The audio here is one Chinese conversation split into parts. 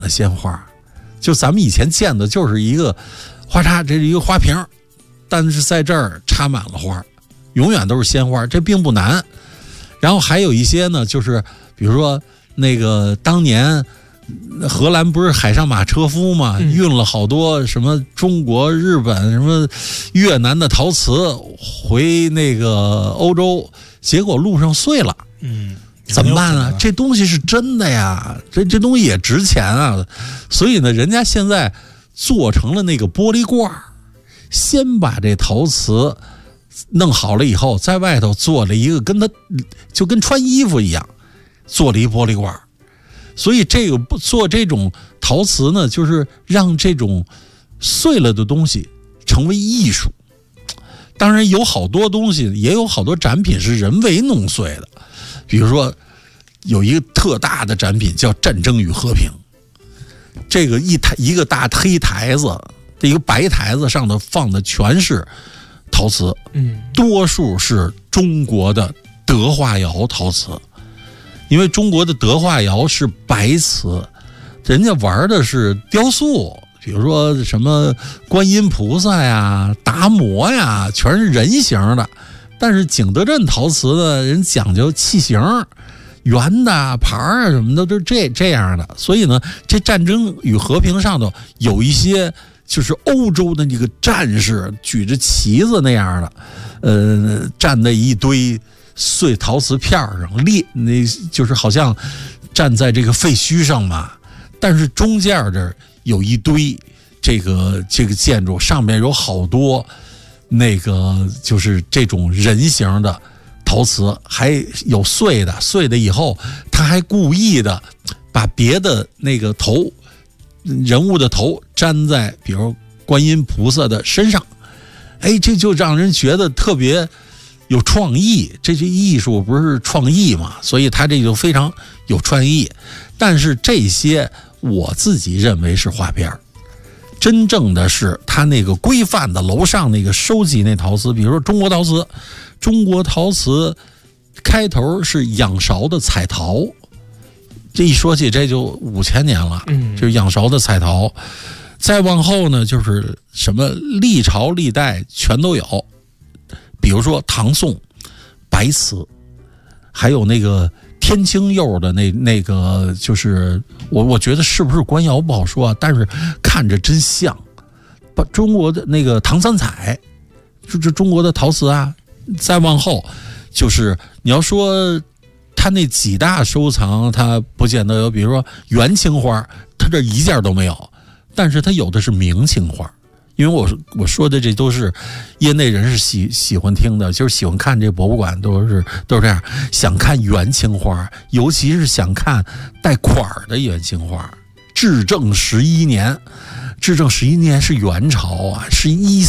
的鲜花，就咱们以前见的就是一个花插，这是一个花瓶，但是在这儿插满了花，永远都是鲜花，这并不难。然后还有一些呢，就是比如说那个当年荷兰不是海上马车夫嘛，运了好多什么中国、日本、什么越南的陶瓷回那个欧洲，结果路上碎了。怎么办啊？这东西是真的呀，这东西也值钱啊。所以呢，人家现在做成了那个玻璃罐，先把这陶瓷弄好了以后，在外头做了一个就跟穿衣服一样，做了一玻璃罐。所以这个做这种陶瓷呢，就是让这种碎了的东西成为艺术。当然有好多东西，也有好多展品是人为弄碎的，比如说有一个特大的展品叫《战争与和平》，这个一个大黑台子，一个白台子上头放的全是陶瓷，多数是中国的德化窑陶瓷。因为中国的德化窑是白瓷，人家玩的是雕塑，比如说什么观音菩萨呀、达摩呀，全是人形的。但是景德镇陶瓷呢，人讲究器型，圆的、盘啊什么的都是这样的。所以呢，这战争与和平上头有一些就是欧洲的那个战士举着旗子那样的，站在一堆碎陶瓷片上那就是好像站在这个废墟上嘛。但是中间这有一堆这个建筑，上面有好多那个就是这种人形的陶瓷，还有碎的以后他还故意的把别的那个人物的头粘在比如观音菩萨的身上，这就让人觉得特别有创意。这艺术不是创意嘛，所以他这就非常有创意。但是这些我自己认为是画片，真正的是他那个规范的楼上那个收集那陶瓷，比如说中国陶瓷开头是仰韶的彩陶，这一说起这就5000年了，就是仰韶的彩陶。再往后呢，就是什么历朝历代全都有，比如说唐宋白瓷，还有那个天青釉的那个，就是我觉得是不是官窑不好说啊，但是看着真像。把中国的那个唐三彩，就是中国的陶瓷啊。再往后，就是你要说他那几大收藏，他不见得有，比如说元青花，他这一件都没有，但是他有的是明青花。因为我说的这都是业内人士喜欢听的，就是喜欢看这博物馆都是这样，想看元青花，尤其是想看带款的元青花。至正11年是元朝啊，是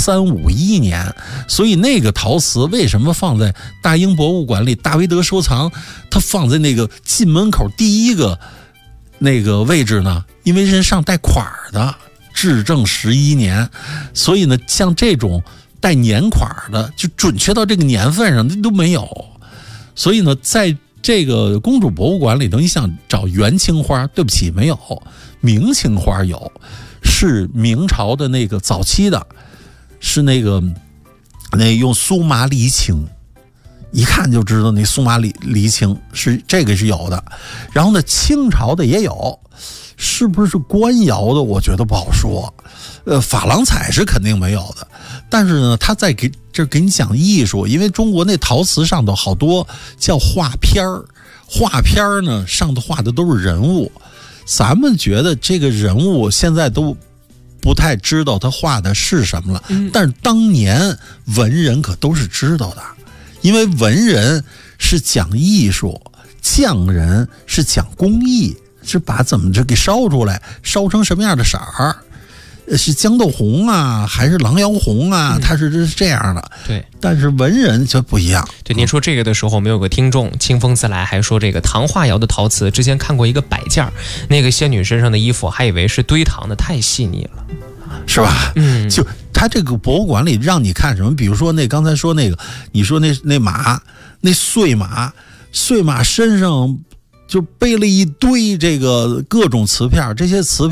1351年，所以那个陶瓷为什么放在大英博物馆里，大维德收藏，它放在那个进门口第一个那个位置呢？因为人上带款的。至正11年，所以呢，像这种带年款的，就准确到这个年份上，那都没有。所以呢，在这个公主博物馆里头，你想找元青花，对不起，没有。明青花有，是明朝的那个早期的，是那用苏麻离青，一看就知道那苏麻离青是这个是有的。然后呢，清朝的也有。是不是官窑的？我觉得不好说。珐琅彩是肯定没有的，但是呢，他在给你讲艺术，因为中国那陶瓷上头好多叫画片儿，画片儿呢上头画的都是人物，咱们觉得这个人物现在都不太知道他画的是什么了，但是当年文人可都是知道的，因为文人是讲艺术，匠人是讲工艺。是把怎么着给烧出来，烧成什么样的色儿，是豇豆红啊，还是狼窑红啊？它是这样的。 对， 但是文人就不一样。 对，您说这个的时候，我们有个听众清风自来还说，这个唐化窑的陶瓷，之前看过一个摆件，那个仙女身上的衣服，还以为是堆糖的，太细腻了， 是吧？就他这个博物馆里让你看什么？比如说刚才说那个，你说那马，那碎马身上。 就背了一堆这个各种瓷片，这些瓷片